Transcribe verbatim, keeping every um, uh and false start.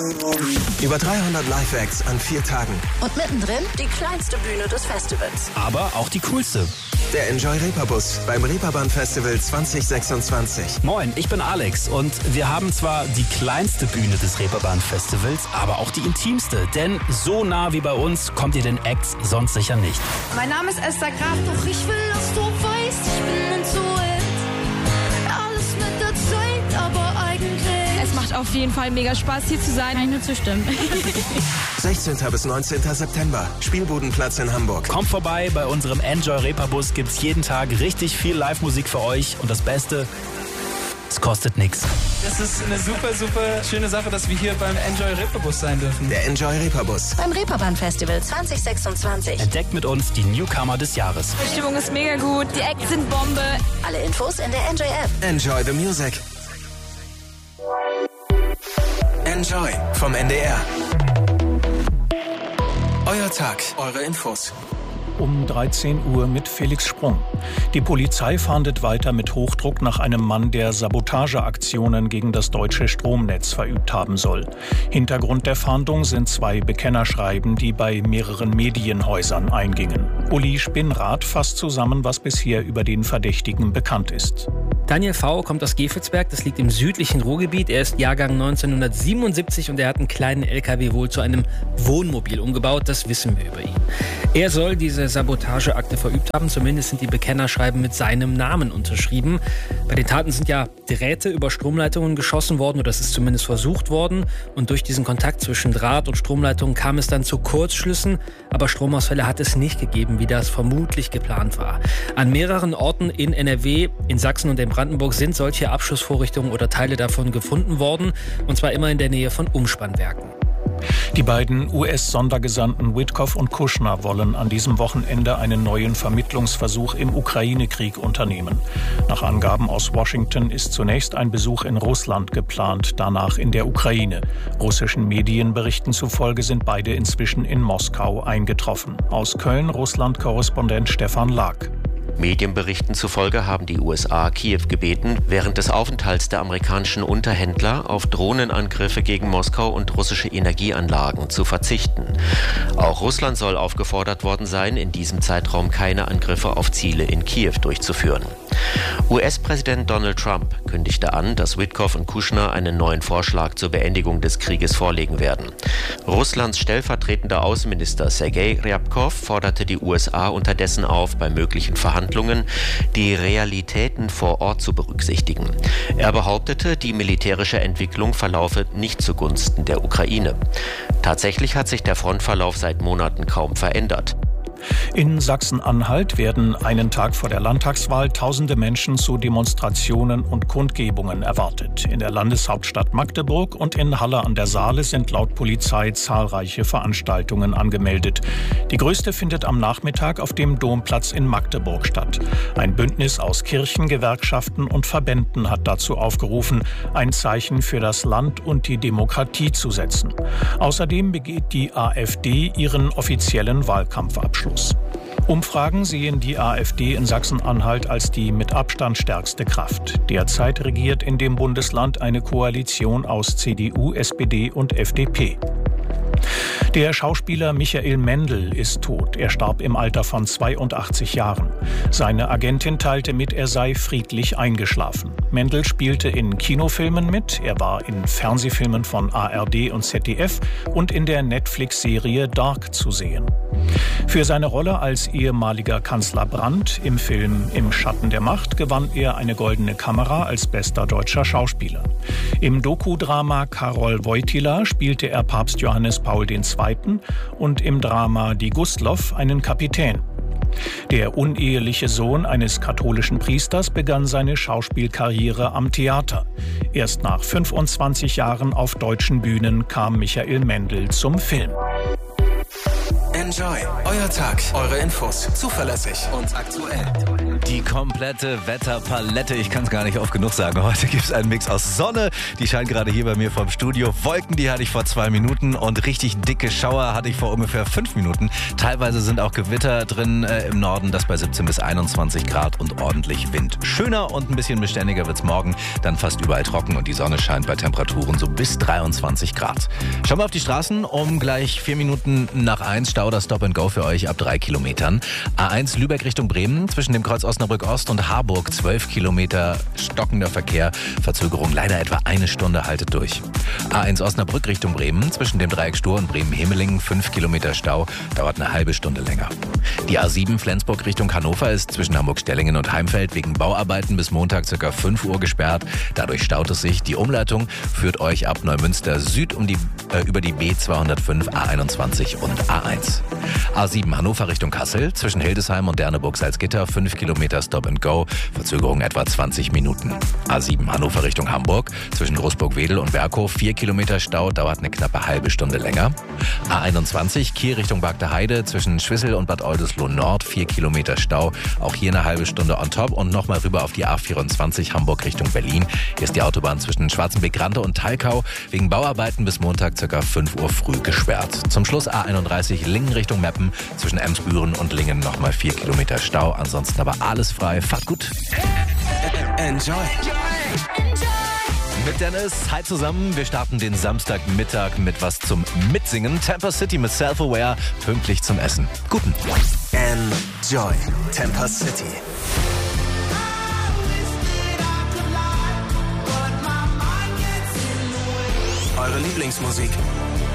Über dreihundert Live-Acts an vier Tagen. Und mittendrin die kleinste Bühne des Festivals. Aber auch die coolste. Der Enjoy Reeperbus beim Reeperbahn Festival zwanzig sechsundzwanzig. Moin, ich bin Alex und wir haben zwar die kleinste Bühne des Reeperbahn Festivals, aber auch die intimste. Denn so nah wie bei uns kommt ihr den Acts sonst sicher nicht. Mein Name ist Esther Graf, doch ich will, dass du weißt, ich bin intuit. Alles mit der Zeit, aber eigentlich... Es macht auf jeden Fall mega Spaß, hier zu sein. Kann ich nur zustimmen. sechzehnten bis neunzehnten September. Spielbudenplatz in Hamburg. Kommt vorbei, bei unserem Enjoy Reeperbus gibt's jeden Tag richtig viel Live-Musik für euch. Und das Beste, es kostet nichts. Das ist eine super, super schöne Sache, dass wir hier beim Enjoy Reeperbus sein dürfen. Der Enjoy Reeperbus. Beim Reeperbahn Festival zwanzig sechsundzwanzig. Entdeckt mit uns die Newcomer des Jahres. Die Stimmung ist mega gut, die Acts sind Bombe. Alle Infos in der Enjoy App. Enjoy the music. Enjoy vom N D R. Euer Tag, eure Infos. Um dreizehn Uhr mit Felix Sprung. Die Polizei fahndet weiter mit Hochdruck nach einem Mann, der Sabotageaktionen gegen das deutsche Stromnetz verübt haben soll. Hintergrund der Fahndung sind zwei Bekennerschreiben, die bei mehreren Medienhäusern eingingen. Uli Spinnrad fasst zusammen, was bisher über den Verdächtigen bekannt ist. Daniel V. kommt aus Gevelsberg, das liegt im südlichen Ruhrgebiet. Er ist Jahrgang neunzehnhundertsiebenundsiebzig und er hat einen kleinen L K W wohl zu einem Wohnmobil umgebaut. Das wissen wir über ihn. Er soll diese Sabotageakte verübt haben, zumindest sind die Bekennerschreiben mit seinem Namen unterschrieben. Bei den Taten sind ja Drähte über Stromleitungen geschossen worden, oder das ist zumindest versucht worden. Und durch diesen Kontakt zwischen Draht und Stromleitung kam es dann zu Kurzschlüssen. Aber Stromausfälle hat es nicht gegeben, wie das vermutlich geplant war. An mehreren Orten in N R W, in Sachsen und in Brandenburg sind solche Abschussvorrichtungen oder Teile davon gefunden worden. Und zwar immer in der Nähe von Umspannwerken. Die beiden U S-Sondergesandten Witkoff und Kushner wollen an diesem Wochenende einen neuen Vermittlungsversuch im Ukraine-Krieg unternehmen. Nach Angaben aus Washington ist zunächst ein Besuch in Russland geplant, danach in der Ukraine. Russischen Medienberichten zufolge sind beide inzwischen in Moskau eingetroffen. Aus Köln Russland-Korrespondent Stefan Lag. Medienberichten zufolge haben die U S A Kiew gebeten, während des Aufenthalts der amerikanischen Unterhändler auf Drohnenangriffe gegen Moskau und russische Energieanlagen zu verzichten. Auch Russland soll aufgefordert worden sein, in diesem Zeitraum keine Angriffe auf Ziele in Kiew durchzuführen. U S-Präsident Donald Trump kündigte an, dass Witkoff und Kushner einen neuen Vorschlag zur Beendigung des Krieges vorlegen werden. Russlands stellvertretender Außenminister Sergei Ryabkov forderte die U S A unterdessen auf, bei möglichen Verhandlungen die Realitäten vor Ort zu berücksichtigen. Er behauptete, die militärische Entwicklung verlaufe nicht zugunsten der Ukraine. Tatsächlich hat sich der Frontverlauf seit Monaten kaum verändert. In Sachsen-Anhalt werden einen Tag vor der Landtagswahl tausende Menschen zu Demonstrationen und Kundgebungen erwartet. In der Landeshauptstadt Magdeburg und in Halle an der Saale sind laut Polizei zahlreiche Veranstaltungen angemeldet. Die größte findet am Nachmittag auf dem Domplatz in Magdeburg statt. Ein Bündnis aus Kirchen, Gewerkschaften und Verbänden hat dazu aufgerufen, ein Zeichen für das Land und die Demokratie zu setzen. Außerdem begeht die AfD ihren offiziellen Wahlkampfabschluss. Umfragen sehen die AfD in Sachsen-Anhalt als die mit Abstand stärkste Kraft. Derzeit regiert in dem Bundesland eine Koalition aus C D U, S P D und F D P. Der Schauspieler Michael Mendl ist tot. Er starb im Alter von zweiundachtzig Jahren. Seine Agentin teilte mit, er sei friedlich eingeschlafen. Mendl spielte in Kinofilmen mit, er war in Fernsehfilmen von A R D und Z D F und in der Netflix-Serie Dark zu sehen. Für seine Rolle als ehemaliger Kanzler Brandt im Film Im Schatten der Macht gewann er eine Goldene Kamera als bester deutscher Schauspieler. Im Dokudrama Karol Wojtyla spielte er Papst Johannes Paul der Zweite. und im Drama Die Gustloff einen Kapitän. Der uneheliche Sohn eines katholischen Priesters begann seine Schauspielkarriere am Theater. Erst nach fünfundzwanzig Jahren auf deutschen Bühnen kam Michael Mendl zum Film. Enjoy. Euer Tag, eure Infos. Zuverlässig und aktuell. Die komplette Wetterpalette, ich kann es gar nicht oft genug sagen. Heute gibt es einen Mix aus Sonne, die scheint gerade hier bei mir vor dem Studio. Wolken, die hatte ich vor zwei Minuten und richtig dicke Schauer hatte ich vor ungefähr fünf Minuten. Teilweise sind auch Gewitter drin äh, im Norden, das bei siebzehn bis einundzwanzig Grad und ordentlich Wind. Schöner und ein bisschen beständiger wird's morgen, dann fast überall trocken und die Sonne scheint bei Temperaturen so bis dreiundzwanzig Grad. Schauen wir auf die Straßen, um gleich vier Minuten nach eins, Stau oder Stop and Go für euch ab drei Kilometern. A eins Lübeck Richtung Bremen, zwischen dem Kreuz Osnabrück Ost und Harburg zwölf Kilometer stockender Verkehr, Verzögerung leider etwa eine Stunde, haltet durch. A eins Osnabrück Richtung Bremen, zwischen dem Dreieck Stur und Bremen-Hemeling fünf Kilometer Stau, dauert eine halbe Stunde länger. Die A sieben Flensburg Richtung Hannover ist zwischen Hamburg-Stellingen und Heimfeld wegen Bauarbeiten bis Montag ca. fünf Uhr gesperrt. Dadurch staut es sich. Die Umleitung führt euch ab Neumünster Süd um die, äh, über die B zweihundertfünf, A einundzwanzig und A eins. A sieben Hannover Richtung Kassel, zwischen Hildesheim und Derneburg-Salzgitter fünf Kilometer Stop and Go, Verzögerung etwa zwanzig Minuten. A sieben Hannover Richtung Hamburg, zwischen Großburg-Wedel und Berghof vier Kilometer Stau, dauert eine knappe halbe Stunde länger. A einundzwanzig Kiel Richtung Bagder Heide, zwischen Schwissel und Bad Oldesloe Nord vier Kilometer Stau, auch hier eine halbe Stunde on top und nochmal rüber auf die A vierundzwanzig Hamburg Richtung Berlin. Hier ist die Autobahn zwischen Schwarzenbeck-Rante und Talkau wegen Bauarbeiten bis Montag ca. fünf Uhr früh gesperrt. Zum Schluss A einunddreißig Lingen Richtung Meppen, zwischen Emsbüren und Lingen nochmal vier Kilometer Stau, ansonsten aber alles frei. Fahrt gut. Enjoy. Mit Dennis, hi zusammen. Wir starten den Samstagmittag mit was zum Mitsingen. Tampa City mit Self-Aware, pünktlich zum Essen. Guten. Enjoy. Tampa City. Eure Lieblingsmusik